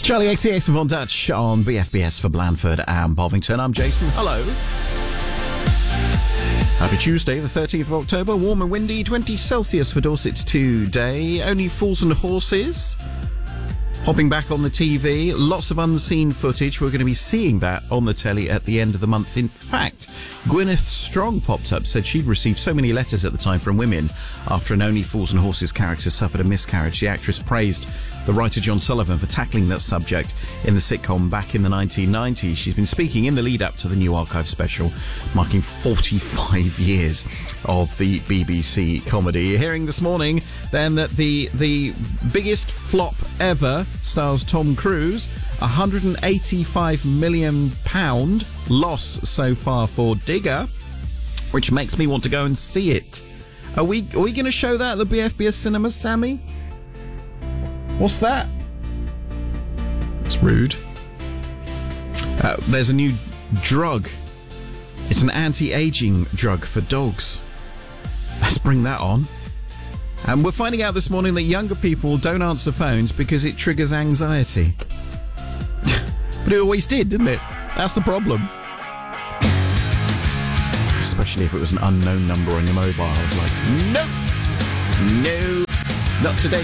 Charlie XCX and Von Dutch on BFBS for Blandford and Bovington. I'm Jason. Hello. Happy Tuesday, the 13th of October. Warm and windy, 20 Celsius for Dorset today. Only Fools and Horses. Hopping back on the TV, lots of unseen footage. We're going to be seeing that on the telly at the end of the month. In fact, Gwyneth Strong popped up, said she'd received so many letters at the time from women after an Only Fools and Horses character suffered a miscarriage. The actress praised the writer John Sullivan for tackling that subject in the sitcom back in the 1990s. She's been speaking in the lead-up to the new archive special, marking 45 years of the BBC comedy. You're hearing this morning, then, that the biggest flop ever stars Tom Cruise. £185 million loss so far for Digger, which makes me want to go and see it. Are we going to show that at the BFBS cinemas, Sammy? What's that? It's rude. There's a new drug. It's an anti-aging drug for dogs. Let's bring that on. And we're finding out this morning that younger people don't answer phones because it triggers anxiety. But it always did, didn't it? That's the problem. Especially if it was an unknown number on your mobile. Like, nope. No. Not today.